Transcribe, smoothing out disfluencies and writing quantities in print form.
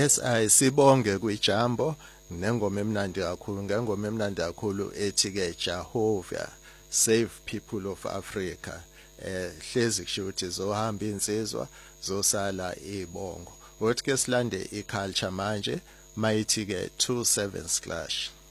Yes, sibonge kwiJambo nengoma emnandi kakhulu ngengoma emnandi kakhulu ethi ke Jehovah save people of Africa. Hlezi kusho ukuthi zohamba insizwa zosala ibongo. Uthi ke silande iculture manje mayithi ke 27 Clash.